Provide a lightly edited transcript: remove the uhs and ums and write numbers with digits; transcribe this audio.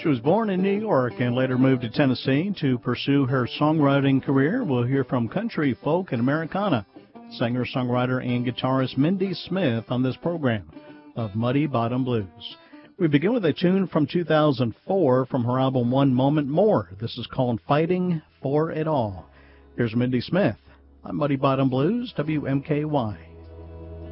She was born in New York and later moved to Tennessee to pursue her songwriting career. We'll hear from country, folk, and Americana singer, songwriter, and guitarist Mindy Smith on this program of Muddy Bottom Blues. We begin with a tune from 2004 from her album One Moment More. This is called Fighting for It All. Here's Mindy Smith on Muddy Bottom Blues, WMKY.